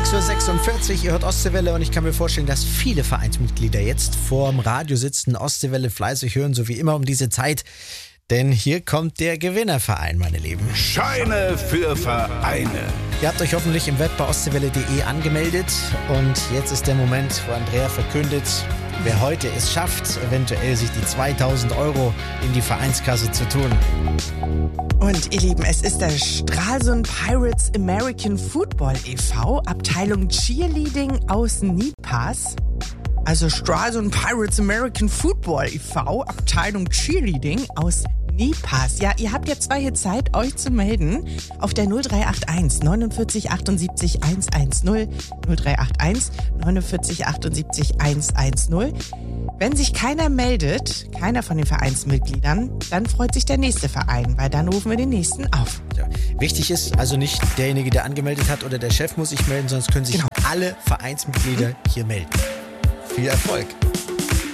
6:46 Uhr, ihr hört Ostseewelle und ich kann mir vorstellen, dass viele Vereinsmitglieder jetzt vorm Radio sitzen, Ostseewelle fleißig hören, so wie immer um diese Zeit. Denn hier kommt der Gewinnerverein, meine Lieben. Scheine für Vereine. Ihr habt euch hoffentlich im Web bei ostseewelle.de angemeldet und jetzt ist der Moment, wo Andrea verkündet, wer heute es schafft, eventuell sich die 2.000 € in die Vereinskasse zu tun. Und ihr Lieben, es ist der Stralsund Pirates American Football e.V., Abteilung Cheerleading aus Nipas. Also Stralsund Pirates American Football e.V., Abteilung Cheerleading aus Nipas. Ja, ihr habt jetzt 2 hier Zeit, euch zu melden auf der 0381 49 78 110, 0381 49 78 110. Wenn sich keiner meldet, keiner von den Vereinsmitgliedern, dann freut sich der nächste Verein, weil dann rufen wir den nächsten auf. Ja. Wichtig ist also nicht derjenige, der angemeldet hat oder der Chef muss sich melden, sondern es können sich alle Vereinsmitglieder hier melden. Viel Erfolg!